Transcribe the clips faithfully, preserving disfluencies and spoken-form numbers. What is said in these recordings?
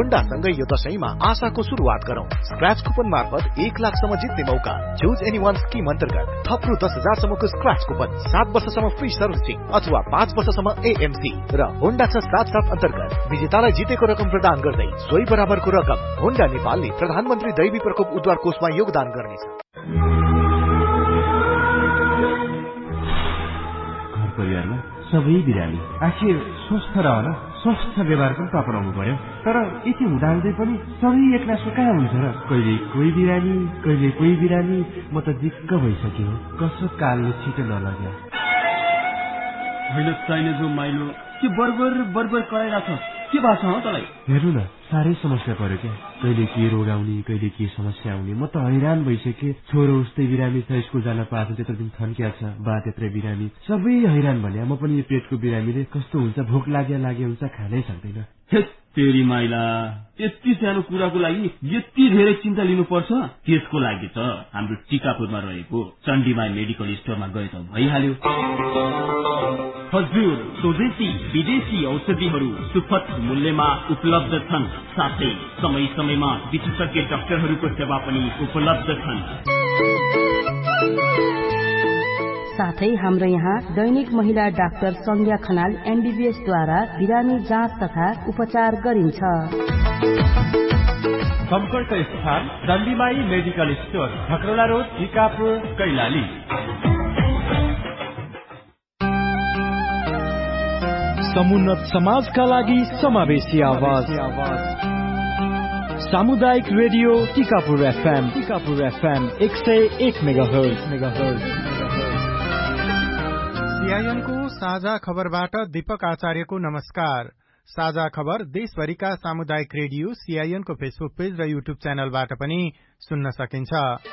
होन्डासँगै यो दशैंमा आशाको सुरुवात गरौं। स्क्रैच कुपन मार्फत एक लाखसम्म जित्ने मौका। चुज एनी वान स्किम अन्तर्गत थप रु दस हजारसम्मको स्क्रैच कुपन, सात वर्षसम्म फ्री सर्भिसिङ अथवा पाँच वर्षसम्म एएमसी र होन्डा छ सात सात अन्तर्गत विजेतालाई जितेको रकम प्रदान गर्दै सोही बराबरको रकम होन्डा नेपालले प्रधानमन्त्री दैवी प्रकोप उद्धार कोषमा योगदान गर्नेछ। घर परिवारमा सबै बिरामी आखिर स्वस्थ रहन स्वस्थ व्यवहार पनि त अपनाउनु पर्यो। तर यति हुँदाहुँदै पनि सबै एकनासो कहाँ हुन्छ र? कहिले कोही बिरामी कहिले कोही बिरामी। म त दिक्क भइसक्यो। कसो कालले छिटो नलग्यो। होइन चाहिने जो माइलो के बर्बर बर्बर कराइरहेछ। के भएको छ तँलाई? हेर्नु न, साह्रै समस्या पर्यो क्या। कहिले के रोग आउने कहिले के समस्या आउने। म त हैरान भइसकेँ। छोरो उस्तै बिरामी छ, स्कुल जान पाएको त्यत्रो दिन थन्किया छ, बा त्यत्रै बिरामी, सबै हैरान भने। म पनि पेटको बिरामीले कस्तो हुन्छ, भोक लाग्या लागे हुन्छ, खानै सक्दैन। तेरी माइला, यति सानो कुराको लागि यति धेरै चिन्ता लिनुपर्छ? त्यसको लागि त हाम्रो टिकापुरमा रहेको चण्डीमाई मेडिकल स्टोरमा गए त भइहाल्यो। हजुर, स्वदेशी विदेशी औषधिहरू सुपथ मूल्यमा उपलब्ध छन्। साथै समय समयमा विशेषज्ञ डाक्टरहरूको सेवा पनि उपलब्ध छन्। साथै हाम्रो यहाँ दैनिक महिला डाक्टर संज्ञा खनाल एमबीबीएस द्वारा बिरामी जाँच तथा उपचार गरिन्छ। सम्पर्क स्थान चण्डीमाई medical store, धक्रोला road, Tikapur, Kailali. समुन्नत समाजका लागि समावेशी आवाज। सामुदायिक radio Tikapur FM, Tikapur FM एक सय एक मेगाहर्ज मेगाहर्ज। सीआईएनको साझा खबरबाट दीपक आचार्यको नमस्कार। साझा खबर देशभरिका सामुदायिक रेडियो सीआईएनको फेसबुक पेज र युट्युब च्यानलबाट पनि सुन्न सकिन्छ।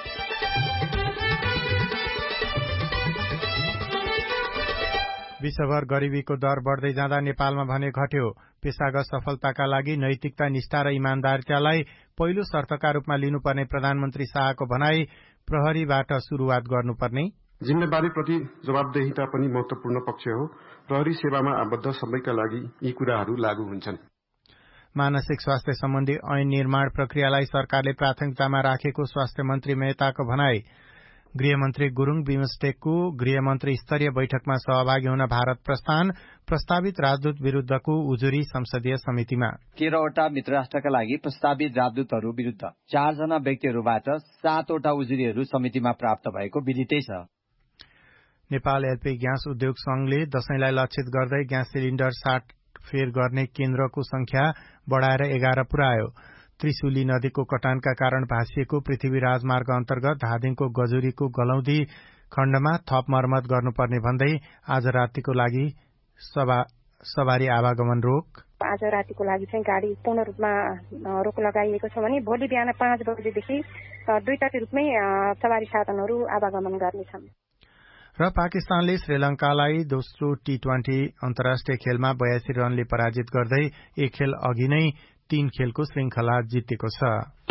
विश्वभर गरिबीको दर बढ्दै जाँदा नेपालमा भने घट्यो। पेशागत सफलताका लागि नैतिकता, निष्ठा र इमान्दारितालाई पहिलो शर्तका रूपमा लिनुपर्ने प्रधानमन्त्री शाहको भनाई प्रहरीबाट शुरूआत गर्नुपर्ने। जिम्मेवारीप्रति जवाबदेहिता पनि महत्वपूर्ण पक्ष हो। प्रहरी सेवामा आबद्ध सबैका लागि यी कुराहरू लागू हुन्छन्। मानसिक स्वास्थ्य सम्बन्धी ऐन निर्माण प्रक्रियालाई सरकारले प्राथमिकतामा राखेको स्वास्थ्य मन्त्री मेहताको भनाई। गृहमन्त्री गुरूङ बिमस्टेकको गृहमन्त्री स्तरीय बैठकमा सहभागी हुन भारत प्रस्थान। प्रस्तावित राजदूत विरूद्धको उजुरी संसदीय समितिमा। तेह्रवटा मित्र राष्ट्रका लागि प्रस्तावित राजदूतहरू विरूद्ध चारजना व्यक्तिहरूबाट सातवटा उजुरीहरू समितिमा प्राप्त भएको विदितै छ। नेपाल एलपी ग्यास उद्योग संघले दशैंलाई लक्षित गर्दै ग्यास सिलिण्डर साट फेर गर्ने केन्द्रको संख्या बढ़ाएर एघार पुर्यायो। त्रिशुली नदीको कटानका कारण भाँसिएको पृथ्वी राजमार्ग अन्तर्गत धादिङको गजुरीको गलौदी खण्डमा थप मर्मत गर्नुपर्ने भन्दै आज रातिको लागि सवारी आवागमन रोक। आज रातिको लागि चाहिँ गाडी पूर्ण रूपमा रोक लगाइएको छ भने भोलि बिहान पाँच बजेदेखि दुईटा रूपमै सवारी साधनहरू आवागमन गर्नेछन्। र पाकिस्तानले श्रीलंकालाई दोस्रो टी ट्वेन्टी अन्तर्राष्ट्रिय खेलमा बयासी रनले पराजित गर्दै एक खेल अघि नै तीन खेलको श्रृंखला जितेको छ।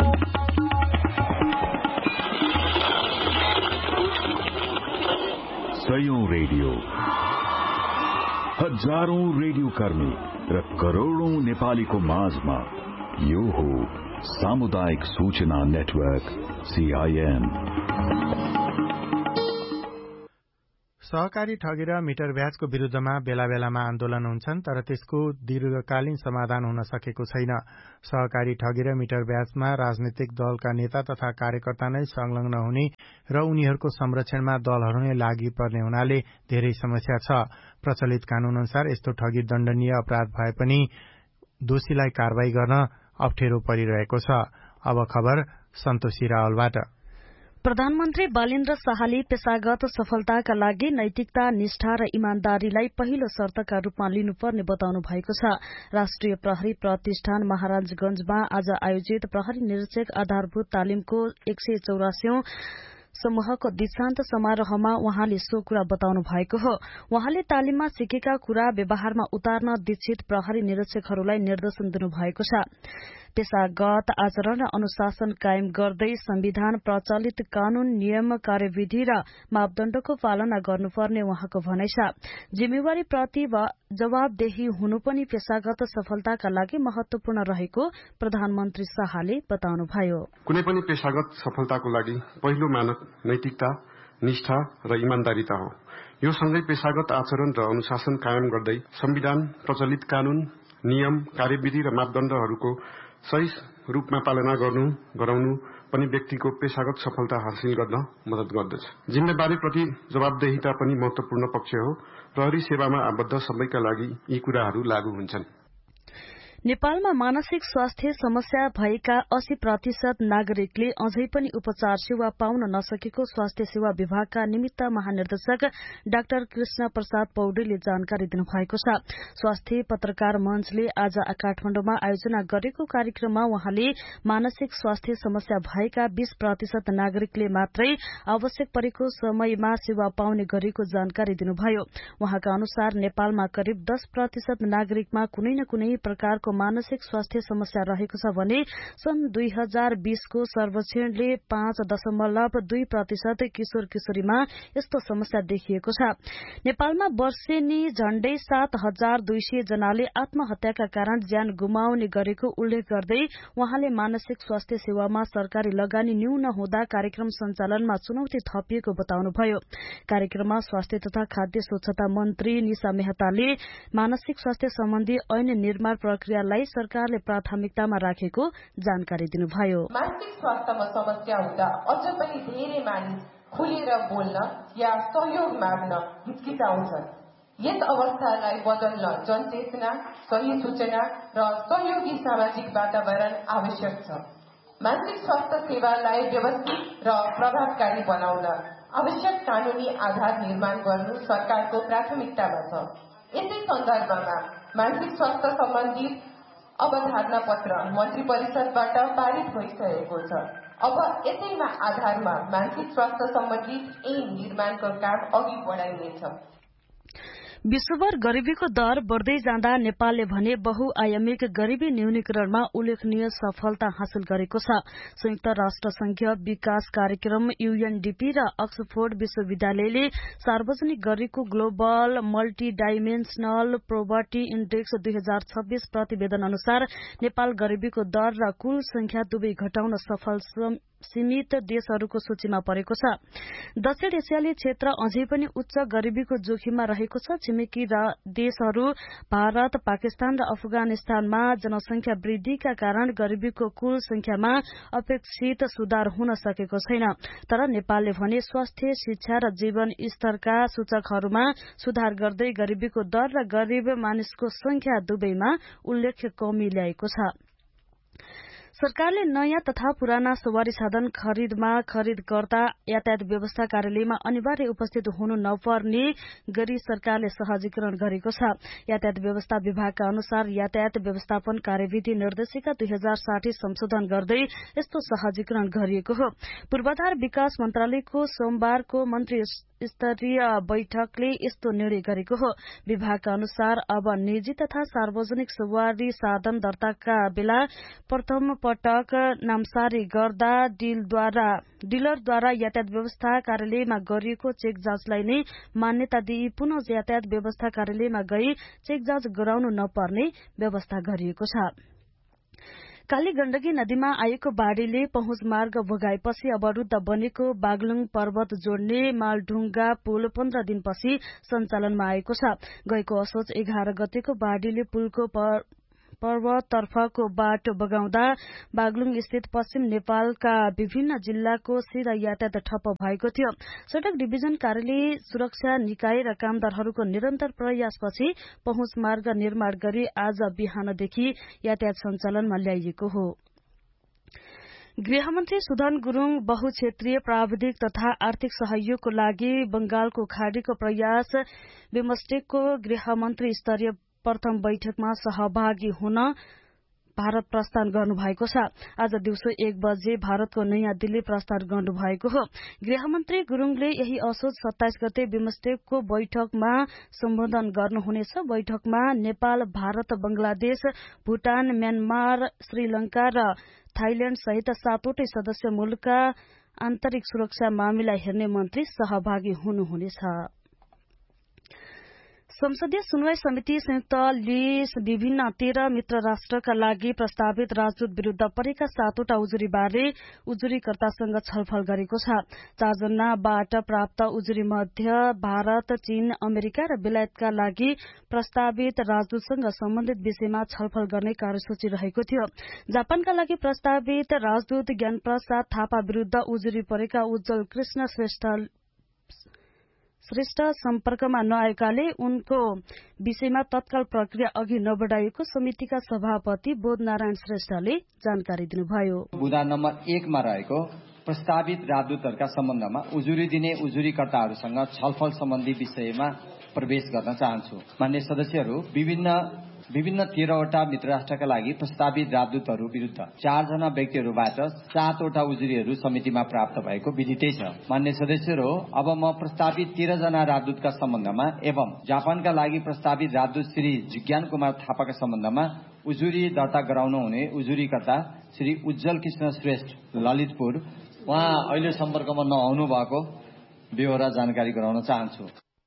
सयौं रेडियो, हजारौं रेडियो कर्मी र करोड़ौं नेपालीको माझमा यो हो सामुदायिक सूचना नेटवर्क सीआईएन। सहकारी ठगी र मिटर ब्याजको विरूद्धमा बेला बेलामा आन्दोलन हुन्छन्, तर त्यसको दीर्घकालीन समाधान हुन सकेको छैन। सहकारी ठगी र मिटर ब्याजमा राजनीतिक दलका नेता तथा कार्यकर्ता नै संलग्न हुने र उनीहरूको संरक्षणमा दलहरू नै लागि पर्ने हुनाले धेरै समस्या छ। प्रचलित कानून अनुसार यस्तो ठगी दण्डनीय अपराध भए पनि दोषीलाई कारवाही गर्न अप्ठ्यारो परिरहेको छ। अब खबर सन्तोषी रावलबाट। प्रधानमन्त्री बालेन्द्र शाहले पेशागत सफलताका लागि नैतिकता, निष्ठा र इमान्दारीलाई पहिलो शर्तका रूपमा लिनुपर्ने बताउनु भएको छ। राष्ट्रिय प्रहरी प्रतिष्ठान महाराजगंजमा आज आयोजित प्रहरी निरीक्षक आधारभूत तालिमको एक सय चौरासीौं समूहको दीक्षान्त समारोहमा उहाँले सो कुरा बताउनु भएको हो। उहाँले तालिममा सिकेका कुरा व्यवहारमा उतार्न दीक्षित प्रहरी निरीक्षकहरूलाई निर्देशन दिनुभएको छ। पेशागत आचरण र अनुशासन कायम गर्दै संविधान प्रचलित कानून नियम कार्यविधि र मापदण्डको पालना गर्नुपर्ने उहाँको भनाइ छ। जिम्मेवारी प्रति जवाबदेही हुनु पनि पेशागत सफलताका लागि महत्वपूर्ण रहेको प्रधानमन्त्री शाहले बताउनुभयो। कुनै पनि पेशागत सफलताको लागि पहिलो मानक नैतिकता, निष्ठा र इमानदारीता हो। यो सँगै पेशागत आचरण र अनुशासन कायम गर्दै संविधान प्रचलित कानून नियम कार्यविधि र मापदण्डहरूको सही रूपमा पालना गर्नु गराउनु पनि व्यक्तिको पेशागत सफलता हासिल गर्न मद्दत गर्दछ। जिम्मेवारीप्रति जवाबदेहिता पनि महत्वपूर्ण पक्ष हो। प्रहरी सेवामा आबद्ध सबैका लागि यी कुराहरू लागू हुन्छन्। नेपालमा मानसिक स्वास्थ्य समस्या भएका अस्सी प्रतिशत नागरिकले अझै पनि उपचार सेवा पाउन नसकेको स्वास्थ्य सेवा विभागका निमित्त महानिर्देशक डाक्टर कृष्ण प्रसाद पौडेलले जानकारी दिनुभएको छ। स्वास्थ्य पत्रकार मञ्चले आज काठमाडौँमा आयोजना गरेको कार्यक्रममा उहाँले मानसिक स्वास्थ्य समस्या भएका बीस प्रतिशत नागरिकले मात्रै आवश्यक परेको समयमा सेवा पाउने गरेको जानकारी दिनुभयो। उहाँका अनुसार नेपालमा करिब दस प्रतिशत नागरिकमा कुनै न कुनै प्रकारको मानसिक स्वास्थ्य समस्या रहेको छ भने सन् दुई हजार बीसको सर्वेक्षणले पाँच दशमलव दुई प्रतिशत किशोर किशोरीमा यस्तो समस्या देखिएको छ। नेपालमा वर्षेनी झण्डै सात हजार दुई सय जनाले आत्महत्याका कारण ज्यान गुमाउने गरेको उल्लेख गर्दै उहाँले मानसिक स्वास्थ्य सेवामा सरकारी लगानी न्यून हुँदा कार्यक्रम सञ्चालनमा चुनौती थपिएको बताउनुभयो। कार्यक्रममा स्वास्थ्य तथा खाद्य स्वच्छता मन्त्री निशा मेहताले मानसिक स्वास्थ्य सम्बन्धी ऐन निर्माण प्रक्रिया सरकारले प्राथमिकतामा राखेको जानकारी दिनुभयो। मानसिक स्वास्थ्यमा समस्या हुँदा अझ पनि धेरै मानिस खुलेर बोल्न या सहयोग माग्न हिचकिचाउँछन्। यस अवस्थालाई बदल्न जनचेतना, सही सूचना र सहयोगी सामाजिक वातावरण आवश्यक छ। मानसिक स्वास्थ्य सेवालाई व्यवस्थित र प्रभावकारी बनाउन आवश्यक कानूनी आधार निर्माण गर्नु सरकारको प्राथमिकतामा छ। यसै सन्दर्भमा मानसिक स्वास्थ्य सम्बन्धी अवधारणा पत्र मन्त्री परिषदबाट पारित भइसकेको छ। अब यसैमा आधारमा मानसिक स्वास्थ्य सम्बन्धी ऐन निर्माणको काम अघि बढाइनेछ। विश्वभर गरीबीको दर बढ़दै जाँदा नेपालले भने बहुआयामिक गरीबी न्यूनीकरणमा उल्लेखनीय सफलता हासिल गरेको छ। संयुक्त राष्ट्र संघीय विकास कार्यक्रम यूएनडीपी र अक्सफोर्ड विश्वविद्यालयले सार्वजनिक गरेको ग्लोबल मल्टी डाइमेन्शनल पोभर्टी इण्डेक्स दुई हजार छब्बीस प्रतिवेदन अनुसार नेपाल गरीबीको दर र कुल संख्या दुवै घटाउन सफल सीमित देशहरूको सूचीमा परेको छ। दक्षिण एसियाली क्षेत्र अझै पनि उच्च गरीबीको जोखिममा रहेको छ। छिमेकी देशहरू भारत, पाकिस्तान र अफगानिस्तानमा जनसंख्या वृद्धिका कारण गरीबीको कुल संख्यामा अपेक्षित सुधार हुन सकेको छैन। तर नेपालले भने स्वास्थ्य, शिक्षा र जीवन स्तरका सूचकहरूमा सुधार गर्दै गरीबीको दर र गरीब मानिसको संख्या दुवैमा उल्लेख्य कमी ल्याएको छ। सरकारले नयाँ तथा पुराना सवारी साधन खरिदमा खरिदकर्ता यातायात व्यवस्था कार्यालयमा अनिवार्य उपस्थित हुनु नपर्ने गरी सरकारले सहजीकरण गरेको छ। यातायात व्यवस्था विभागका अनुसार यातायात व्यवस्थापन कार्यविधि निर्देशिका दुई हजार साठी संशोधन गर्दै यस्तो सहजीकरण गरिएको हो। पूर्वाधार विकास मन्त्रालयको सोमबारको मन्त्री स्तरीय बैठकले यस्तो निर्णय गरेको हो। विभागका अनुसार अब निजी तथा सार्वजनिक सवारी साधन दर्ताका बेला प्रथम पटक नामसारी गर्दा डिलरद्वारा यातायात व्यवस्था कार्यालयमा गरिएको चेक जाँचलाई नै मान्यता दिई पुनः यातायात व्यवस्था कार्यालयमा गई चेक जाँच गराउनु नपर्ने व्यवस्था गरिएको छ। काली गण्डकी नदीमा आएको बाढ़ीले पहुँच मार्ग भोगाएपछि अवरूद्ध बनेको बागलुङ पर्वत जोड्ने मालढुङ्गा पुल पन्ध्र दिनपछि सञ्चालनमा आएको छ। गएको असोज एघार गतेको बाढ़ीले पुलको पर्वततर्फको बाटो बगाउँदा बागलुङ स्थित पश्चिम नेपालका विभिन्न जिल्लाको सीधा यातायात ठप्प भएको थियो। सड़क डिभिजन कार्यालय, सुरक्षा निकाय र कामदारहरूको निरन्तर प्रयासपछि पहुँच मार्ग निर्माण गरी आज बिहानदेखि यातायात सञ्चालनमा ल्याइएको हो। गृहमन्त्री सुधन गुरूङ बहुक्षेत्रीय प्राविधिक तथा आर्थिक सहयोगको लागि बंगालको खाड़ीको प्रयास बिमस्टेकको गृहमन्त्री स्तरीय प्रथम बैठकमा सहभागी हुन भारत प्रस्थान गर्नुभएको छ। आज दिउँसो एक बजे भारतको नयाँ दिल्ली प्रस्थान गर्नुभएको हो। गृहमन्त्री गुरूङले यही असोज सत्ताइस गते बिमस्टेकको बैठकमा सम्बोधन गर्नुहुनेछ। बैठकमा नेपाल, भारत, बंगलादेश, भूटान, म्यानमार, श्रीलंका र थाइल्याण्ड सहित सातवटै सदस्य मुलुकका आन्तरिक सुरक्षा मामिला हेर्ने मन्त्री सहभागी हुनुहुनेछ। संसदीय सुनवाई समिति संयुक्तले विभिन्न तेह्र मित्र राष्ट्रका लागि प्रस्तावित राजदूत विरूद्ध परेका सातवटा उजुरीबारे उजुरीकर्तासँग छलफल गरेको छ। चारजनाबाट प्राप्त उजुरी मध्ये भारत, चीन, अमेरिका र बेलायतका लागि प्रस्तावित राजदूतसँग सम्बन्धित विषयमा छलफल गर्ने कार्यसूची रहेको थियो। जापानका लागि प्रस्तावित राजदूत ज्ञानप्रसाद थापा विरूद्ध उजुरी परेका उज्जवल कृष्ण श्रेष्ठ श्रेष्ठ सम्पर्कमा नआएकाले उनको विषयमा तत्काल प्रक्रिया अघि नबढाइएको समितिका सभापति बोधनारायण श्रेष्ठले जानकारी दिनुभयो। बुदा नम्बर एकमा रहेको प्रस्तावित राजदूतहरूका सम्बन्धमा उजुरी दिने उजुरीकर्ताहरूसँग छलफल सम्बन्धी विषयमा प्रवेश गर्न चाहन्छु। मान्य सदस्यहरू, विभिन्न विभिन्न तेह्रवटा मित्र राष्ट्रका लागि प्रस्तावित राजदूतहरू विरूद्ध चारजना व्यक्तिहरूबाट सातवटा उजुरीहरू समितिमा प्राप्त भएको विदितै छ। मान्य सदस्यहरू, अब म प्रस्तावित तेह्रजना राजदूतका सम्बन्धमा एवं जापानका लागि प्रस्तावित राजदूत श्री जिज्ञान कुमार थापाका सम्बन्धमा उजुरी दर्ता गराउन हुने उजुरीकर्ता श्री उज्जवल कृष्ण श्रेष्ठ ललितपुर, उहाँ अहिले सम्पर्कमा नआउनु भएको बेहोरा जानकारी गराउन चाहन्छु।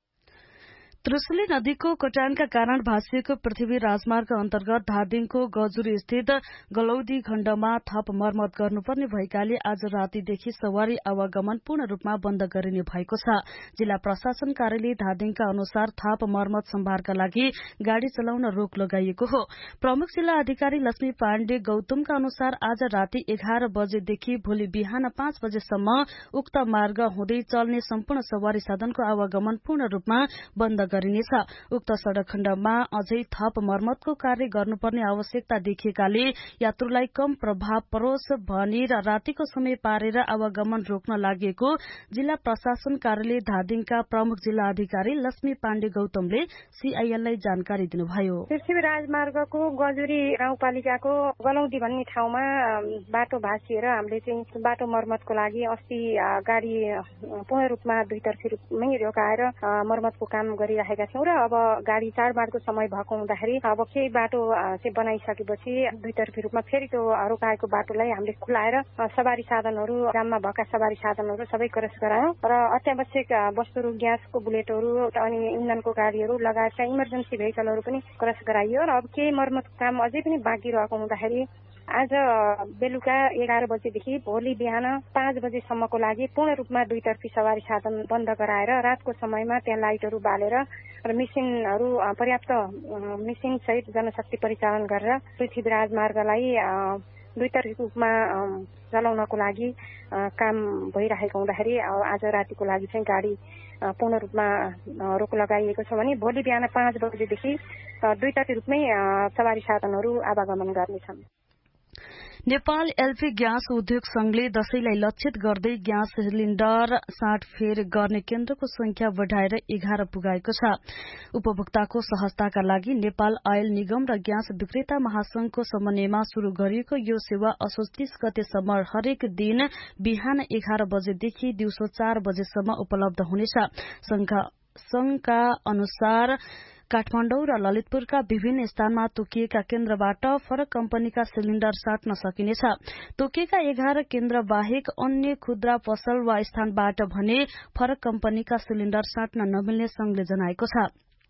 त्रिशुली नदीको कटानका कारण भाँसिएको पृथ्वी राजमार्ग अन्तर्गत धादिङको गजुरी स्थित गलौदी खण्डमा थप मर्मत गर्नुपर्ने भएकाले आज रातीदेखि सवारी आवागमन पूर्ण रूपमा बन्द गरिने भएको छ। जिल्ला प्रशासन कार्यालय धादिङका अनुसार थप मर्मत सम्भारका लागि गाड़ी चलाउन रोक लगाइएको हो। प्रमुख जिल्ला अधिकारी लक्ष्मी पाण्डे गौतमका अनुसार आज राति एघार बजेदेखि भोलि बिहान पाँच बजेसम्म उक्त मार्ग हुँदै चल्ने सम्पूर्ण सवारी साधनको आवागमन पूर्ण रूपमा बन्द गरिनेछ। उक्त सड़क खण्डमा अझै थप मर्मतको कार्य गर्नुपर्ने आवश्यकता देखिएकाले यात्रुलाई कम प्रभाव परोस् भनेर रातिको समय पारेर आवागमन रोक्न लागेको जिल्ला प्रशासन कार्यालय धादिङका प्रमुख जिल्ला अधिकारी लक्ष्मी पाण्डे गौतमले सीआईएललाई जानकारी दिनुभयो। पृथ्वी राजमार्गको गजुरी गाउँपालिकाको गलौदी भन्ने ठाउँमा बाटो भाँसिएर हामीले चाहिँ बाटो मर्मतको लागि अस्ति गाड़ी पूर्ण रूपमा दुईतर्फी रूपमै रोकाएर मर्मतको काम गरिरहेको र अब गाड़ी चाडबाडको समय भएको हुँदाखेरि अब केही बाटो चाहिँ बनाइसकेपछि दुईतर्फी रूपमा फेरि त्यो रोकाएको बाटोलाई हामीले खुलाएर सवारी साधनहरू गाममा भएका सवारी साधनहरू सबै क्रस गरायौं र अत्यावश्यक वस्तुहरू ग्यासको बुलेटहरू अनि इन्धनको गाडीहरू लगायतका इमर्जेन्सी भेहिकलहरू पनि क्रस गराइयो र अब केही मर्मत काम अझै पनि बाँकी रहेको हुँदाखेरि आज बेलुका एघार बजेदेखि भोलि बिहान पाँच बजेसम्मको लागि पूर्ण रूपमा दुईतर्फी सवारी साधन बन्द गराएर रातको समयमा त्यहाँ लाइटहरू बालेर र मिसिनहरू पर्याप्त मिसिन सहित जनशक्ति परिचालन गरेर पृथ्वी राजमार्गलाई दुईतर्फी रूपमा चलाउनको लागि काम भइरहेको हुँदाखेरि आज रातिको लागि चाहिँ गाडी पूर्ण रूपमा रोक लगाइएको छ भने भोलि बिहान पाँच बजेदेखि दुईतर्फी रूपमै सवारी साधनहरू आवागमन गर्नेछन्। नेपाल एलपी ग्यास उद्योग संघले दशैंलाई लक्षित गर्दै ग्यास सिलिण्डर साँडफेर गर्ने केन्द्रको संख्या बढ़ाएर एघार पुगाएको छ। उपभोक्ताको सहजताका लागि नेपाल आयल निगम र ग्यास विक्रेता महासंघको समन्वयमा शुरू गरिएको यो सेवा असोज तीस गतेसम्म हरेक दिन बिहान एघार बजेदेखि दिउँसो चार बजेसम्म उपलब्ध हुनेछ। संघका अनुसार काठमाडौँ र ललितपुरका विभिन्न स्थानमा तोकिएका केन्द्रबाट फरक कम्पनीका सिलिण्डर साट्न सकिनेछ। तोकिएका एघार केन्द्र बाहेक अन्य खुद्रा पसल वा स्थानबाट भने फरक कम्पनीका सिलिण्डर साट्न नमिल्ने संघले जनाएको छ।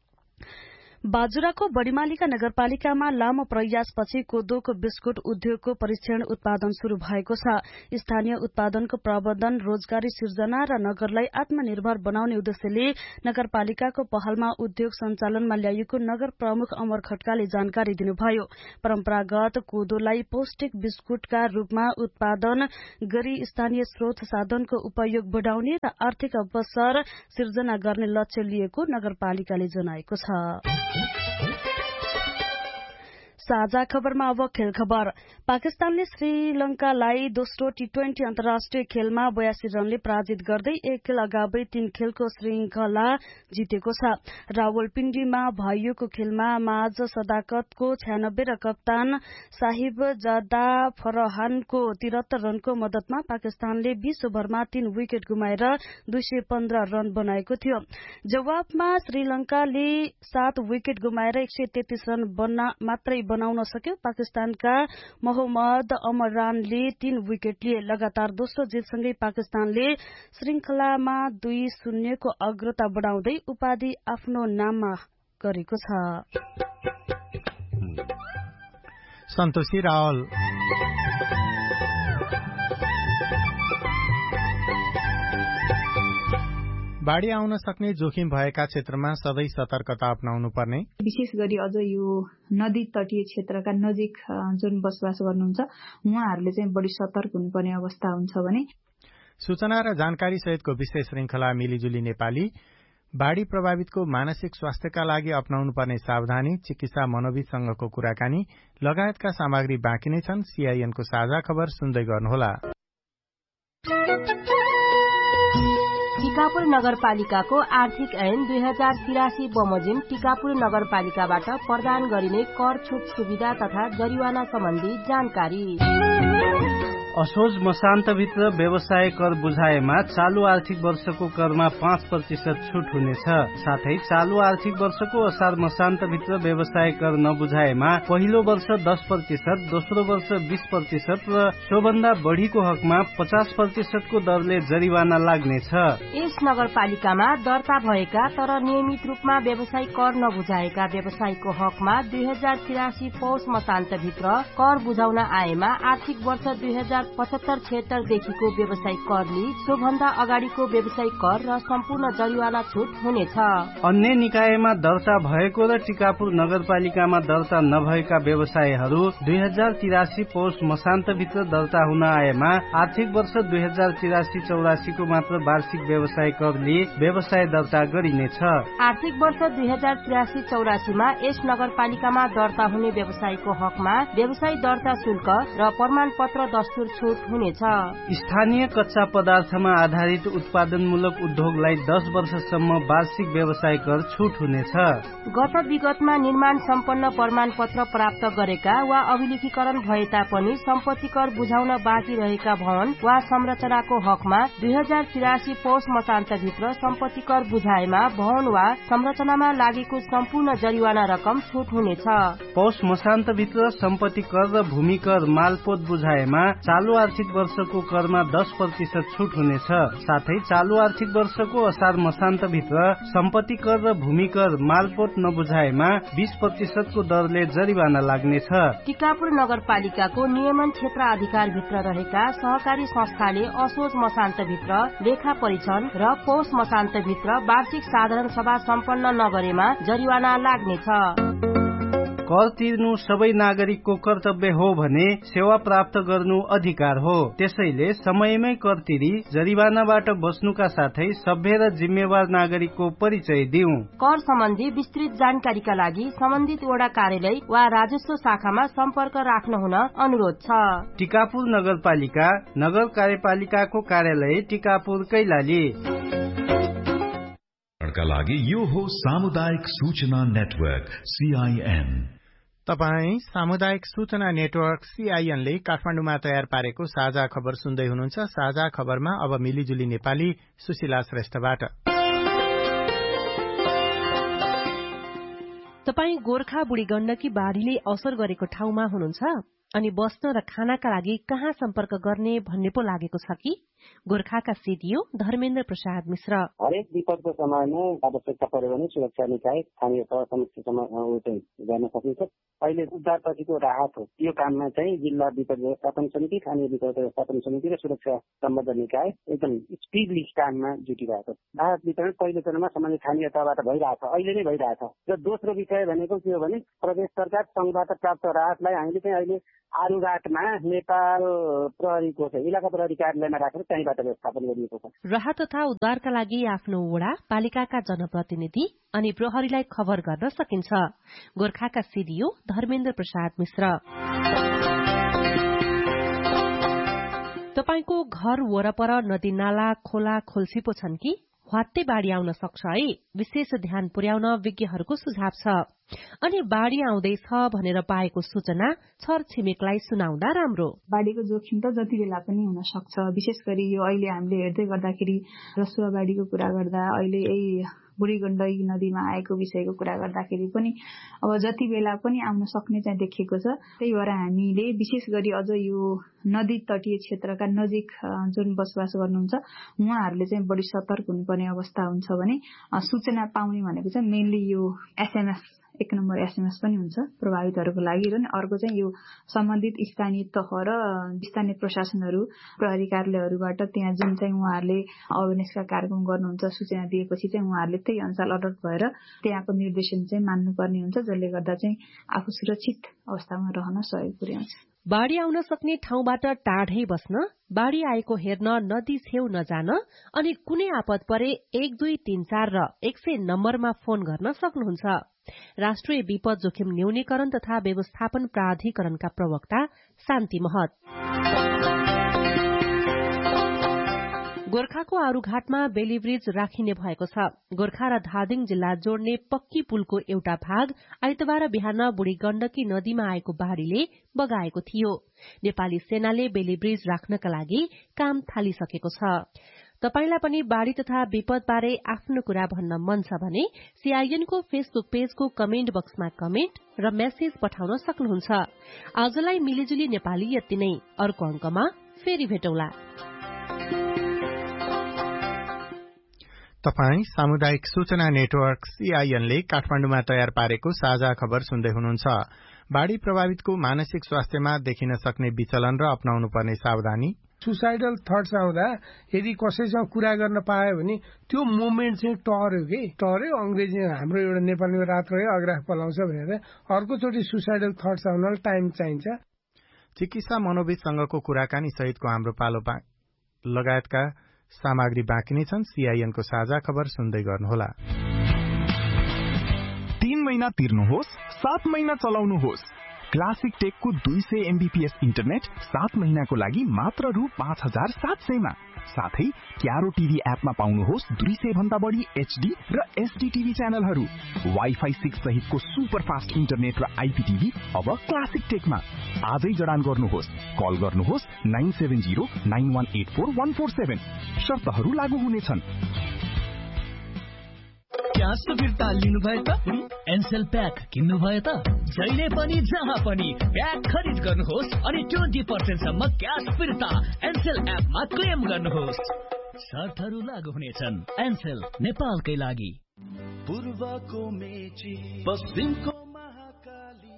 बाजुराको बड़ीमालिका नगरपालिकामा लामो प्रयासपछि कोदोको बिस्कुट उद्योगको परीक्षण उत्पादन शुरू भएको छ। स्थानीय उत्पादनको प्रबन्धन, रोजगारी सिर्जना र नगरलाई आत्मनिर्भर बनाउने उद्देश्यले नगरपालिकाको पहलमा उद्योग सञ्चालनमा ल्याइएको नगर प्रमुख अमर खड्काले जानकारी दिनुभयो। परम्परागत कोदोलाई पौष्टिक बिस्कुटका रूपमा उत्पादन गरी स्थानीय स्रोत साधनको उपयोग बढ़ाउने र आर्थिक अवसर सिर्जना गर्ने लक्ष्य लिएको नगरपालिकाले जनाएको छ। साझा खबरमा अब खेल खबर। पाकिस्तानले श्रीलंकालाई दोस्रो टी ट्वेन्टी अन्तर्राष्ट्रिय खेलमा बयासी रनले पराजित गर्दै एक खेल अगावै तीन खेलको श्रृंखला जितेको छ। रावलपिण्डीमा भइएको खेलमा माझ सदाकतको छयानब्बे र कप्तान साहिब जादा फरहानको तिहत्तर रनको मदतमा पाकिस्तानले बीस ओभरमा तीन विकेट गुमाएर दुई सय पन्ध्र रन बनाएको थियो। जवाबमा श्रीलंकाले सात विकेट गुमाएर एक सय तेत्तीस रन बन्न मात्रै बनाउन सक्यो। पाकिस्तानका मोहम्मद अमरानले तीन विकेट लिए। लगातार दोस्रो जितसँगै पाकिस्तानले श्रृंखलामा दुई शून्यको अग्रता बढाउँदै उपाधि आफ्नो नाममा गरेको छ। सन्तोषी रावल। बाढ़ी आउन सक्ने जोखिम भएका क्षेत्रमा सधैँ सतर्कता अपनाउनु पर्ने, विशेष गरी अझ यो नदी तटीय क्षेत्रका नजिक जुन बसोबास गर्नुहुन्छ उहाँहरूले चाहिँ बढी सतर्क हुनुपर्ने अवस्था हुन्छ भने सूचना र जानकारी सहितको विशेष श्रृंखला मिलिजुली नेपाली बाढ़ी प्रभावितको मानसिक स्वास्थ्यका लागि अपनाउनु पर्ने सावधानी, चिकित्सा मनोविदसँगको कुराकानी लगायतका सामग्री बाँकी नै छन्। सीआईएनको साझा खबर सुन्दै गर्नुहोला। टिकापुर नगरपालिकाको आर्थिक ऐन दुई हजार तिरासी बमोजिम टिकापुर नगरपालिकाबाट प्रदान गरिने कर छुट सुविधा तथा जरिवाना सम्बन्धी जानकारी। असोज मसान्तभित्र व्यवसाय कर बुझाएमा चालू आर्थिक वर्षको करमा पाँच प्रतिशत छुट हुनेछ। साथै चालू आर्थिक वर्षको असार मसान्तभित्र व्यवसाय कर नबुझाएमा पहिलो वर्ष दस प्रतिशत, दोस्रो वर्ष बीस प्रतिशत र सोभन्दा बढ़ीको हकमा पचास प्रतिशतको दरले जरिवाना लाग्नेछ। यस नगरपालिकामा दर्ता भएका तर नियमित रूपमा व्यवसाय कर नबुझाएका व्यवसायीको हकमा दुई हजार तिरासी पौष मसान्तभित्र कर बुझाउन आएमा आर्थिक वर्ष दुई हजार पचहत्तर छिहत्तरदेखिको व्यवसायिक कर लिई सोभन्दा अगाडिको व्यवसायिक कर र सम्पूर्ण जरिवाना छुट हुनेछ। अन्य निकायमा दर्ता भएको र टिकापुर नगरपालिकामा दर्ता नभएका व्यवसायहरू दुई हजार तिरासी पौष मसान्तभित्र दर्ता हुन आएमा आर्थिक वर्ष दुई हजार तिरासी चौरासीको मात्र वार्षिक व्यवसाय कर लिई व्यवसाय दर्ता गरिनेछ। आर्थिक वर्ष दुई हजार तिरासी चौरासीमा यस नगरपालिकामा दर्ता हुने व्यवसायको हकमा व्यवसाय दर्ता शुल्क र प्रमाण पत्र दस्तुर छुट हुनेछ। स्थानीय कच्चा पदार्थमा आधारित उत्पादनमूलक उद्योगलाई दस वर्षसम्म वार्षिक व्यवसाय कर छुट हुनेछ। गत विगतमा निर्माण सम्पन्न प्रमाण पत्र प्राप्त गरेका वा अभिलेखीकरण भए तापनि सम्पत्ति कर बुझाउन बाँकी रहेका भवन वा संरचनाको हकमा दुई हजार तिरासी पौष मसान्तभित्र सम्पत्ति कर बुझाएमा भवन वा संरचनामा लागेको सम्पूर्ण जरिवाना रकम छुट हुनेछ। पौष मसान्तभित्र सम्पत्ति कर र भूमि कर मालपोत बुझाएमा चालू आर्थिक वर्षको करमा दस प्रतिशत छुट हुनेछ। साथै चालू आर्थिक वर्षको असार मसान्तभित्र सम्पत्ति कर र भूमि कर मालपोत नबुझाएमा बीस प्रतिशतको दरले जरिवाना लाग्नेछ। टिकापुर नगरपालिकाको नियमन क्षेत्र अधिकारभित्र रहेका सहकारी संस्थाले असोज मसान्तभित्र लेखा परीक्षण र पौष मसान्तभित्र वार्षिक साधारण सभा सम्पन्न नगरेमा जरिवाना लाग्नेछ। कर तिर्नु सबै नागरिकको कर्तव्य हो भने सेवा प्राप्त गर्नु अधिकार हो। त्यसैले समयमै कर तिरी जरिवानाबाट बस्नुका साथै सभ्य र जिम्मेवार नागरिकको परिचय दिउँ। कर सम्बन्धी विस्तृत जानकारीका लागि सम्बन्धित वडा कार्यालय वा राजस्व शाखामा सम्पर्क राख्न हुन अनुरोध छ। टिकापुर नगरपालिका नगर कार्यपालिकाको कार्यालय टिकापुर कैलाली का लागि यो हो सामुदायिक सूचना नेटवर्क सीआईएन। तपाई सामुदायिक सूचना नेटवर्क सीआईएन ले काठमाडौँमा तयार पारेको साझा खबर सुन्दै हुनुहुन्छ। साझा खबरमा अब मिलिजुली नेपाली सुशीला श्रेष्ठबाट। तपाई गोर्खा बुढी गण्डकी बाढीले असर गरेको ठाउँमा हुनुहुन्छ अनि बस्न र खानाका लागि कहाँ सम्पर्क गर्ने भन्ने पो लागेको छ कि? गोर्खाका सीडीओ धर्मेन्द्र प्रसाद मिश्र। हरेक विपदको समयमा आवश्यकता पर्यो भने सुरक्षा निकाय स्थानीय तह समस्या गर्न सकिन्छ। अहिले उद्धारपछिको राहत हो, यो काममा चाहिँ जिल्ला विपद व्यवस्थापन समिति, स्थानीय विपद व्यवस्थापन समिति र सुरक्षा सम्बद्ध निकाय एकदम स्पिडली काममा जुटिरहेको छ। राहत वितरण पहिलो चरणमा सामान्य स्थानीय तहबाट भइरहेछ, अहिले नै भइरहेछ। र दोस्रो विषय भनेको के हो भने प्रदेश सरकार संघबाट प्राप्त राहतलाई हामीले चाहिँ अहिले आरुघाटमा नेपाल प्रहरीको चाहिँ इलाका प्रहरी कार्यालयमा राखेर चाहिँबाट व्यवस्थापन गरिएको छ। राहत तथा उद्धारका लागि आफ्नो वडा पालिकाका जनप्रतिनिधि अनि प्रहरीलाई खबर गर्न सकिन्छ। गोर्खाका सीडीओ धर्मेन्द्र प्रसाद मिश्र। तपाईको घर वरपर नदी नाला खोला खोल्सिपो छन् कि ह्वात्ते बाढ़ी आउन सक्छ है, विशेष ध्यान पुर्याउन विज्ञहरूको सुझाव छ। अनि बाढ़ी आउँदैछ भनेर पाएको सूचना छर छिमेकलाई सुनाउँदा राम्रो। बाढ़ीको जोखिम त जति बेला पनि हुन सक्छ, विशेष गरी यो अहिले हामीले हेर्दै गर्दाखेरि रसुवा बाढ़ीको कुरा गर्दा अहिले यही बुढी गण्डकी नदीमा आएको विषयको कुरा गर्दाखेरि पनि अब जति बेला पनि आउन सक्ने चाहिँ देखिएको छ। त्यही भएर हामीले विशेष गरी अझ यो नदी तटीय क्षेत्रका नजिक जुन बसोबास गर्नुहुन्छ उहाँहरूले चाहिँ बढी सतर्क हुनुपर्ने अवस्था हुन्छ भने सूचना पाउने भनेको चाहिँ मेनली यो एसएमएस एक नम्बर एसएमएस पनि हुन्छ प्रभावितहरूको लागि र अर्को चाहिँ यो सम्बन्धित स्थानीय तह र स्थानीय प्रशासनहरू प्रहरी कार्यालयहरूबाट त्यहाँ जुन चाहिँ उहाँहरूले अवेरनेसका कार्यक्रम गर्नुहुन्छ सूचना दिएपछि चाहिँ उहाँहरूले त्यही अनुसार अलर्ट भएर त्यहाँको निर्देशन चाहिँ मान्नुपर्ने हुन्छ, जसले गर्दा चाहिँ आफू सुरक्षित अवस्थामा रहन सहयोग पुर्याउँछ। बाढ़ी आउन सक्ने ठाउँबाट टाढै बस्न, बाढ़ी आएको हेर्न नदी छेउ नजान अनि कुनै आपद परे एक दुई तीन चार र एक सय नम्बरमा फोन गर्न सक्नुहुन्छ। राष्ट्रिय विपद जोखिम न्यूनीकरण तथा व्यवस्थापन प्राधिकरणका प्रवक्ता शान्ति महत। गोर्खाको आरूघाटमा बेली ब्रिज राखिने भएको छ। गोर्खा र धादिङ जिल्ला जोड्ने पक्की पुलको एउटा भाग आइतबार बिहान बुढी गण्डकी नदीमा आएको बाढ़ीले बगाएको थियो। नेपाली सेनाले बेली ब्रिज राख्नका लागि काम थालिसकेको छ। तपाईलाई पनि बाढ़ी तथा विपद बारे आफ्नो कुरा भन्न मन छ भने सीआईएनको फेसबुक पेजको कमेन्ट बक्समा कमेन्ट र मेसेज पठाउन सक्नुहुन्छ। आजलाई मिलिजुली नेपाली यति नै, अर्को अंकमा फेरि भेटौँला। तपाई सामुदायिक सूचना नेटवर्क सीआईएनले काठमाडौँमा तयार पारेको साझा खबर सुन्दै हुनुहुन्छ। बाढ़ी प्रभावितको मानसिक स्वास्थ्यमा देखिन सक्ने विचलन र अपनाउनु पर्ने सावधानी। सुसाइडल थट्स आउँदा यदि कसैसँग कुरा गर्न पायो भने त्यो मोमेन्ट चाहिँ टर्यो कि टर्यो अंग्रेजी हाम्रो एउटा नेपालीमा रात रह्यो अग्राह पलाउँछ भनेर अर्कोचोटि सुसाइडल थट्स आउनलाई टाइम चाहिन्छ। चिकित्सा मनोविदसँगको कुराकानी सहितको हाम्रो पालो लगायतका सामग्री बाँकी नै छन्। सीआईएनको साझा खबर सुन्दै गर्नुहोला। तीन महिना तिर्नुहोस्, सात महिना चलाउनुहोस्। क्लासिक टेकको दुई सय एमबीपीएस इन्टरनेट सात महिनाको लागि मात्र रु पाँच हजार सात सयमा। साथै क्यारो टिभी एपमा पाउनुहोस् दुई सय भन्दा बढी एचडी र एसडी टिभी च्यानलहरू। वाइफाई सिक्स सहितको सुपर फास्ट इन्टरनेट र आइपीटिभी अब क्लासिक टेकमा। आजै जडान गर्नुहोस्, कल गर्नुहोस् nine seven zero nine one eight four one four seven. शर्तहरू लागू हुनेछन्। क्यास फिर्ता लिनुभयो त? एनसेल प्याक किन्नु भयो त? जहिले पनि जहाँ पनि प्याक खरिद गर्नुहोस् अनि ट्वेन्टी पर्सेन्ट सम्म क्यास फिर्ता एनसेल एपमा क्लेम गर्नुहोस्। शर्तहरू लागू हुनेछन्। एनसेल नेपालकै लागि। पूर्वको मेची पश्चिमको महाकाली।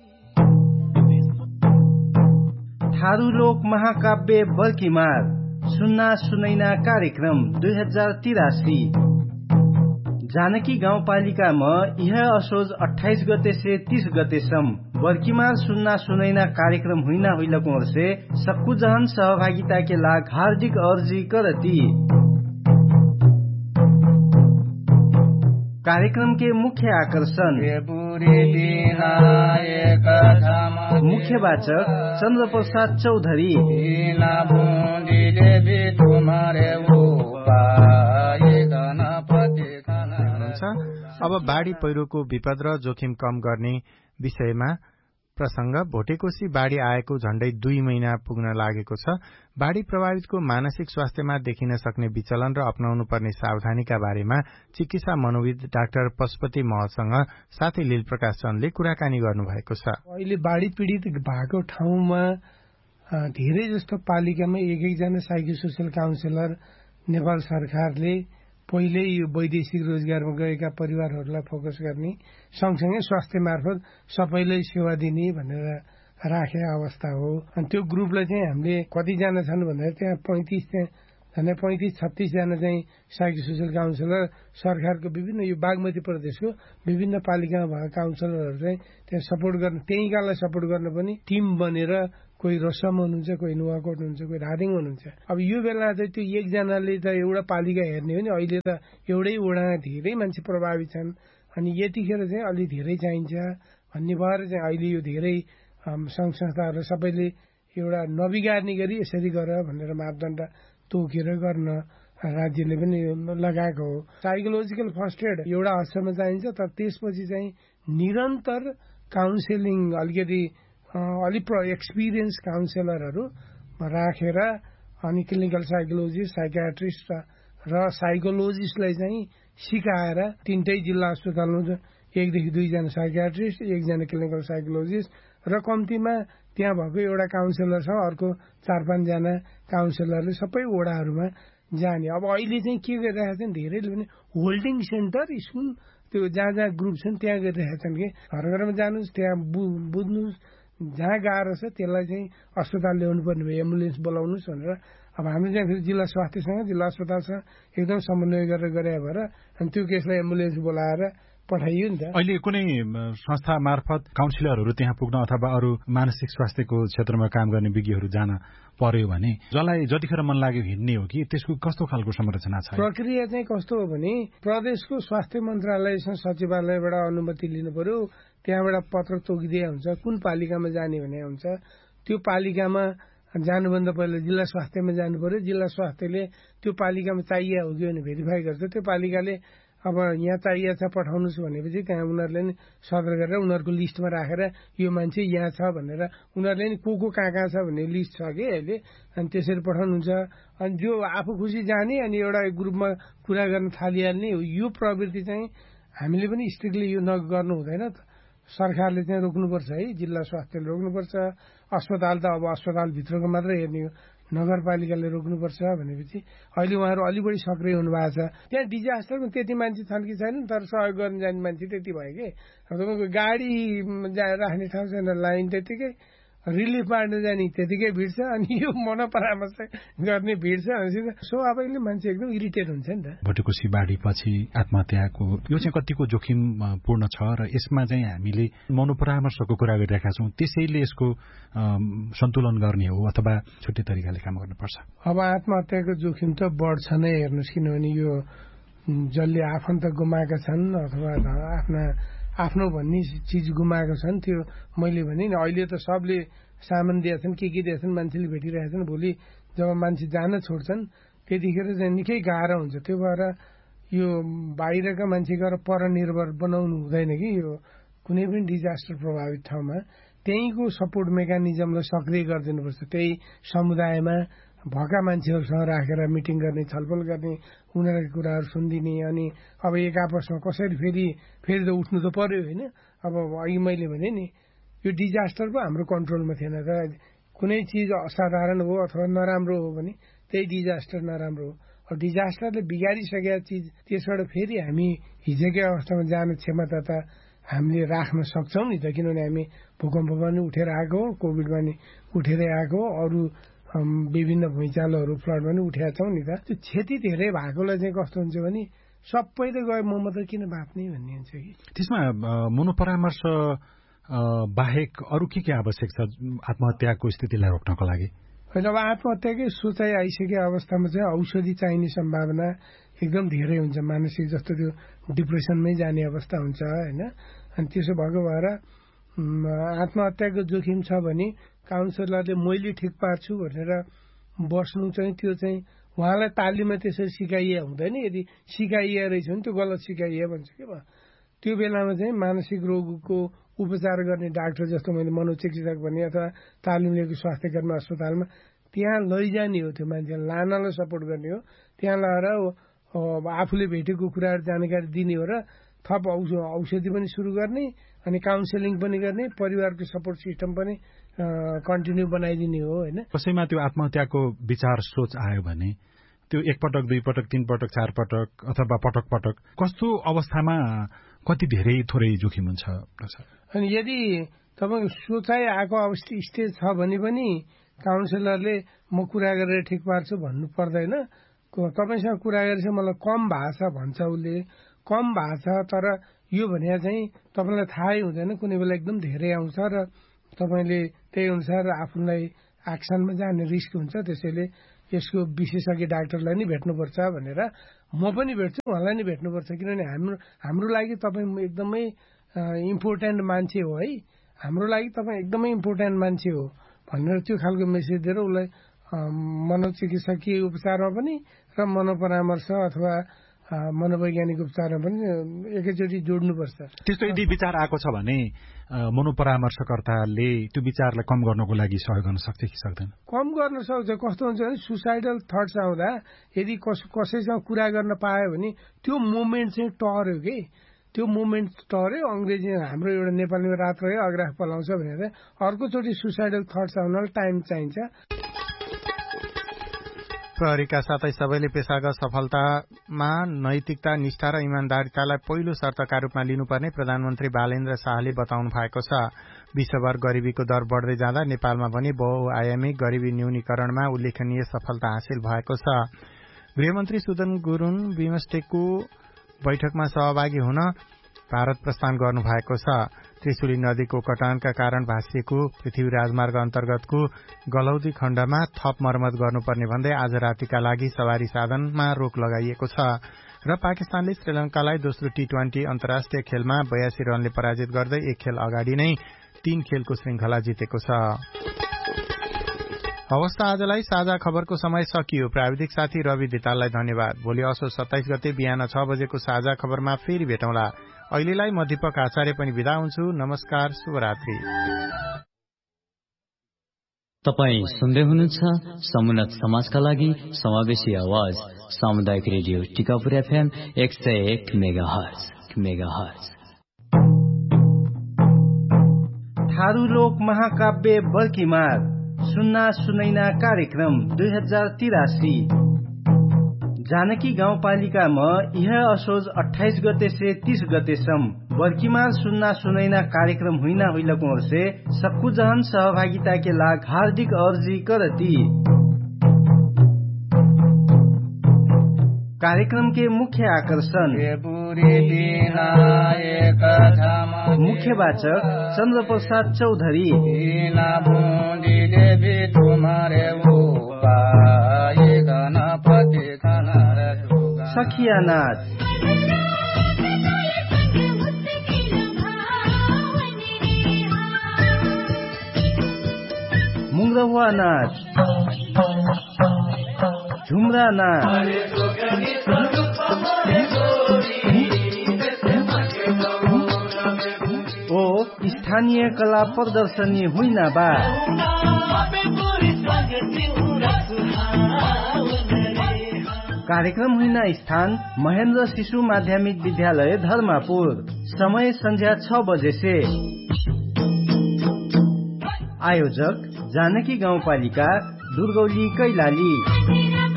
थारू लोक महाकाव्य बल्कीमार सुन्ना सुनैना कार्यक्रम दुई हजार तिरासी जानकी गाउँपालिकामा यह असोज अठाइस गते से तीस गतेसम्म बर्कीमार सुन्ना सुनैना कार्यक्रम हुइना हुइलको वर्षे सक्कु जहन सहभागिता के लाग हार्दिक अर्जी करती। कार्यक्रम के मुख्य आकर्षण मुख्य वाचक चन्द्र प्रसाद चौधरी। अब बाढ़ी पहिरोको विपद र जोखिम कम गर्ने विषयमा प्रसंग। भोटेकोशी बाढ़ी आएको झण्डै दुई महिना पुग्न लागेको छ। बाढ़ी प्रभावितको मानसिक स्वास्थ्यमा देखिन सक्ने विचलन र अपनाउनु पर्ने सावधानीका बारेमा चिकित्सा मनोविद डाक्टर पशुपति महतसँग साथै लील प्रकाश चन्दले कुराकानी गर्नुभएको छ। अहिले बाढ़ी पीड़ित भएको ठाउँमा धेरै जस्तो पालिकामा एक एकजना साइको सोसियल काउन्सिलर नेपाल सरकारले पहिले यो वैदेशिक रोजगारमा गएका परिवारहरूलाई फोकस गर्ने सँगसँगै स्वास्थ्य मार्फत सबैलाई सेवा दिने भनेर राखेको अवस्था हो। अनि त्यो ग्रुपलाई चाहिँ हामीले कतिजना छन् भन्दा त्यहाँ पैंतिस झन्डै पैंतिस छत्तीसजना चाहिँ साइको सोसियल काउन्सिलर सरकारको विभिन्न यो बागमती प्रदेशको विभिन्न पालिकामा भएका काउन्सिलरहरू चाहिँ त्यहाँ सपोर्ट गर्न त्यहीँकालाई सपोर्ट गर्न पनि टिम बनेर कोही रसम हुनुहुन्छ, कोही नुवाकोट हुनुहुन्छ, कोही धादिङ हुनुहुन्छ। अब यो बेला चाहिँ त्यो एकजनाले त एउटा पालिका हेर्ने हो नि, अहिले त एउटै वडा धेरै मान्छे प्रभावित छन्, अनि यतिखेर चाहिँ अलि धेरै चाहिन्छ भन्ने भएर चाहिँ अहिले यो धेरै सङ्घ संस्थाहरू सबैले एउटा नबिगार्ने गरी यसरी गर भनेर मापदण्ड तोकेर गर्न राज्यले पनि लगाएको हो। साइकोलोजिकल फर्स्ट एड एउटा हदसम्म चाहिन्छ, तर त्यसपछि चाहिँ निरन्तर काउन्सिलिङ अलिकति अलिक एक्सपिरियन्स काउन्सिलरहरू राखेर अनि क्लिनिकल साइकोलोजिस्ट, साइकियाट्रिस्ट र साइकोलोजिस्टलाई चाहिँ सिकाएर तीनटै जिल्ला अस्पतालमा एकदेखि दुईजना साइकियाट्रिस्ट, एकजना क्लिनिकल साइकोलोजिस्ट र कम्तीमा त्यहाँ भएको एउटा काउन्सिलर छ, अर्को चार पाँचजना काउन्सिलरले सबै वडाहरूमा जाने। अब अहिले चाहिँ के गरिरहेका छन् धेरैले पनि होल्डिङ सेन्टर स्कुल त्यो जहाँ जहाँ ग्रुप छन् त्यहाँ गरिरहेका छन् कि घर घरमा जानुहोस्, त्यहाँ बुझ्नुहोस्, जहाँ गाह्रो छ त्यसलाई चाहिँ अस्पताल ल्याउनु पर्ने भयो, एम्बुलेन्स बोलाउनुहोस् भनेर। अब हामीले चाहिँ फेरि जिल्ला स्वास्थ्यसँग जिल्ला अस्पतालसँग एकदम समन्वय गरेर गरे भएर अनि त्यो केसलाई एम्बुलेन्स बोलाएर पठाइयो नि त। अहिले कुनै संस्था मार्फत काउन्सिलरहरू त्यहाँ पुग्न अथवा अरू मानसिक स्वास्थ्यको क्षेत्रमा काम गर्ने विज्ञहरू जान पर्यो भने जसलाई जतिखेर मन लाग्यो हिँड्ने हो कि त्यसको कस्तो खालको संरचना छ? प्रक्रिया चाहिँ कस्तो हो भने प्रदेशको स्वास्थ्य मन्त्रालयसँग सचिवालयबाट अनुमति लिनु पर्यो, त्यहाँबाट पत्र तोकिदिए हुन्छ कुन पालिकामा जाने भने हुन्छ। त्यो पालिकामा जानुभन्दा पहिला जिल्ला स्वास्थ्यमा जानु पर्यो, जिल्ला स्वास्थ्यले त्यो पालिकामा चाहिए हो कि भने भेरिफाई गर्छ, त्यो पालिकाले अब यहाँ चाहिए छ पठाउनुहोस् भनेपछि त्यहाँ उनीहरूले नि सदर गरेर उनीहरूको लिस्टमा राखेर यो मान्छे यहाँ छ भनेर उनीहरूले नि को को कहाँ कहाँ छ भन्ने लिस्ट छ कि अहिले, अनि त्यसरी पठाउनुहुन्छ। अनि जो आफू खुसी जाने अनि एउटा ग्रुपमा कुरा गर्न थालिहाल्ने यो प्रवृत्ति चाहिँ हामीले पनि स्ट्रिक्टली यो नगर्नु हुँदैन। सरकारले चाहिँ रोक्नुपर्छ है, जिल्ला स्वास्थ्यले रोक्नुपर्छ, अस्पताल त अब अस्पतालभित्रको मात्रै हेर्ने हो, नगरपालिकाले रोक्नुपर्छ भनेपछि अहिले उहाँहरू अलि बढी सक्रिय हुनुभएको छ। त्यहाँ डिजास्टरमा त्यति मान्छे छन् कि छैनन्, तर सहयोग गर्न जाने मान्छे त्यति भयो कि तपाईँको गाडी राख्ने ठाउँ छैन, लाइन त्यतिकै, रिलिफ बाँड्न जाने त्यतिकै भिड छ, अनि यो मनोपरामर्श गर्ने भिड छ भनेपछि स्वाभाविकले मान्छे एकदम इरिटेट हुन्छ नि त। भटुकोसी बाढीपछि आत्महत्याको यो चाहिँ कतिको जोखिमपूर्ण छ र यसमा चाहिँ हामीले मनोपरामर्शको कुरा गरिरहेका छौँ, त्यसैले यसको सन्तुलन गर्ने हो अथवा छुट्टै तरिकाले काम गर्नुपर्छ? अब आत्महत्याको जोखिम त बढ्छ नै, हेर्नुहोस्, किनभने यो जसले आफन्त गुमाएका छन् अथवा आफ्ना आफ्नो भन्ने चिज गुमाएको छन्, त्यो मैले भने नि अहिले त सबले सामान दिएछन्, के के दिएछन्, मान्छेले भेटिरहेछन्, भोलि जब मान्छे जान छोड्छन् त्यतिखेर चाहिँ निकै गाह्रो हुन्छ। त्यो भएर यो बाहिरका मान्छे गएर परनिर्भर बनाउनु हुँदैन कि यो कुनै पनि डिजास्टर प्रभावित ठाउँमा त्यहीँको सपोर्ट मेकानिजमलाई सक्रिय गरिदिनुपर्छ। त्यही समुदायमा भएका मान्छेहरूसँग राखेर मिटिङ गर्ने, छलफल गर्ने, उनीहरूको कुराहरू सुनिदिने, अनि अब एक आपसमा कसरी फेरि फेरि त उठ्नु त पर्यो होइन। अब अघि मैले भने नि यो डिजास्टर पो हाम्रो कन्ट्रोलमा थिएन र कुनै चिज असाधारण हो अथवा नराम्रो हो भने त्यही डिजास्टर नराम्रो हो। अब डिजास्टरले बिगारिसकेका चिज त्यसबाट फेरि हामी हिजोकै अवस्थामा जाने क्षमता त हामीले राख्न सक्छौँ नि त, किनभने हामी भूकम्पमा पनि उठेर आएको हो, कोभिडमा नि उठेरै आएको हो, अरू विभिन्न भुइँचालोहरू फ्लडमा पनि उठेका छौँ नि त। त्यो क्षति धेरै भएकोलाई चाहिँ कस्तो हुन्छ भने सबैले गए म मात्रै किन बाँच्ने भन्ने हुन्छ कि। त्यसमा मनोपरामर्श बाहेक अरू के के आवश्यक छ आत्महत्याको स्थितिलाई रोक्नको लागि? होइन, अब आत्महत्याकै सोचाइ आइसकेको अवस्थामा चाहिँ औषधि चाहिने सम्भावना एकदम धेरै हुन्छ, मानसिक जस्तो त्यो डिप्रेसनमै जाने अवस्था हुन्छ होइन। अनि त्यसो भएको भएर आत्महत्याको जोखिम छ भने काउन्सिलरले मैले ठिक पार्छु भनेर बस्नु चाहिँ त्यो चाहिँ उहाँलाई तालिममा त्यसरी सिकाइए हुँदैन। यदि सिकाइए रहेछ भने त्यो गलत सिकाइए भन्छ कि त्यो बेलामा चाहिँ मानसिक रोगको उपचार गर्ने डाक्टर जस्तो मैले मनोचिकित्सक भने अथवा तालिम लिएको स्वास्थ्य कर्मी अस्पतालमा त्यहाँ लैजाने हो, त्यो मान्छेलाई लानलाई सपोर्ट गर्ने हो, त्यहाँ लगाएर आफूले भेटेको कुराहरू जानकारी दिने हो र थप औषधि पनि सुरु गर्ने अनि काउन्सिलिङ पनि गर्ने, परिवारको सपोर्ट सिस्टम पनि कन्टिन्यू बनाइदिने हो होइन। कसैमा त्यो आत्महत्याको विचार सोच आयो भने त्यो एकपटक दुई पटक तीन पटक चार पटक अथवा पटक पटक कस्तो अवस्थामा कति धेरै थोरै जोखिम हुन्छ? अनि यदि तपाईँको सोचाइ आएको अवस्था स्टेज छ भने पनि काउन्सिलरले म कुरा गरेर ठिक पार्छु भन्नु पर्दैन। तपाईँसँग कुरा गरेर मलाई कम भएको छ भन्छ, उसले कम भएको छ, तर यो भने चाहिँ तपाईँलाई थाहै हुँदैन, कुनै बेला एकदम धेरै आउँछ र तपाईँले त्यही अनुसार आफूलाई एक्सनमा जाने रिस्क हुन्छ। त्यसैले यसको विशेषज्ञ डाक्टरलाई नै भेट्नुपर्छ भनेर म पनि भेट्छु, उहाँलाई नै भेट्नुपर्छ। किनभने हाम्रो हाम्रो लागि तपाईँ एकदमै इम्पोर्टेन्ट मान्छे हो है, हाम्रो लागि तपाईँ एकदमै इम्पोर्टेन्ट मान्छे हो भनेर त्यो खालको मेसेज दिएर उसलाई मनोचिकित्सकीय उपचारमा पनि र मनोपरामर्श अथवा मनोवैज्ञानिक उपचारमा पनि एकैचोटि जोड्नुपर्छ। त्यस्तो यदि विचार आएको छ भने मनोपरामर्शकर्ताले त्यो विचारलाई कम गर्नको लागि सहयोग गर्न सक्छ कि सक्दैन? कम गर्न सक्छ। कस्तो हुन्छ भने सुसाइडल थट्स आउँदा यदि कस कसैसँग कुरा गर्न पायो भने त्यो मोमेन्ट चाहिँ टर्यो कि त्यो मोमेन्ट टर्यो। अङ्ग्रेजी हाम्रो एउटा नेपालीमा रात रह्यो अग्राह पलाउँछ भनेर अर्कोचोटि सुसाइडल थट्स आउनलाई टाइम चाहिन्छ। प्रहरीका साथै सबैले पेशागत सफलतामा नैतिकता, निष्ठा र इमान्दारितालाई पहिलो शर्तका रूपमा लिनुपर्ने प्रधानमन्त्री बालेन्द्र शाहले बताउनु भएको छ। विश्वभर गरिबीको दर बढ्दै जाँदा नेपालमा पनि बहुआयामिक गरिबी न्यूनीकरणमा उल्लेखनीय सफलता हासिल भएको छ। गृहमन्त्री सुदन गुरुङ बिमस्टेकको बैठकमा सहभागी हुन भारत प्रस्थान गर्नु भएको छ। त्रिशुली नदीको कटानका कारण भाँसिएको पृथ्वी राजमार्ग अन्तर्गतको गलौदी खण्डमा थप मर्मत गर्नुपर्ने भन्दै आज रातिका लागि सवारी साधनमा रोक लगाइएको छ। र पाकिस्तानले श्रीलंकालाई दोस्रो टी ट्वेन्टी अन्तर्राष्ट्रिय खेलमा बयासी रनले पराजित गर्दै एक खेल अगाडि नै तीन खेलको श्रृंखला जितेको छ। हवस्, आजलाई साझा खबरको समय सकियो। प्राविधिक साथी रवि धिताललाई धन्यवाद। भोलि असोज सत्ताइस गते बिहान छ बजेको साझा खबरमा फेरि भेटौँला। अहिलेलाई म दीपक आचार्य पनि बिदा हुन्छु। नमस्कार, शुभरात्रि। तपाईँ सुन्दै हुनुहुन्छ समुन्नत समाजका लागि समावेशी आवाज सामुदायिक रेडियो टिकापुर एफएम एक सय एक मेगाहर्ज मेगाहर्ज। थारू लोक महाकाव्य बल्कीमार सुन्ना सुनैना कार्यक्रम दुई हजार तिरासी जानकी गाउँपालिकामा यह असोज अट्ठाइस गते से तीस गतेसम्म बर्कीमार सुन्ना सुनैना कार्यक्रम हुई हुईलको ओर से सबको जहन सहभागिता के लाग हार्दिक अर्जी करती। कार्यक्रम के मुख्य आकर्षण मुख्य वाचक चंद्र प्रसाद चौधरी, सखिया नाच, मुंगरहुआ नाच, झुमरा नाच, ओ स्थानीय कला प्रदर्शनी हुइना बा। कार्यक्रम हुइना स्थान महेन्द्र शिशु माध्यमिक विद्यालय धर्मापुर। समय संध्या छ बजे से। आयोजक जानकी गाउँपालिका दुर्गौली कैलाली।